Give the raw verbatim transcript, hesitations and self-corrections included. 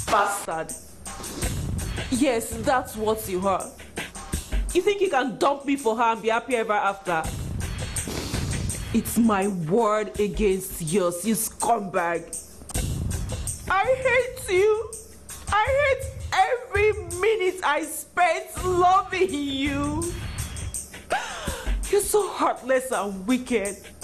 Bastard. Yes, that's what you are. You think you can dump me for her and be happy ever after? It's my word against yours, you scumbag. I hate you. I hate every minute I spent loving you. You're so heartless and wicked.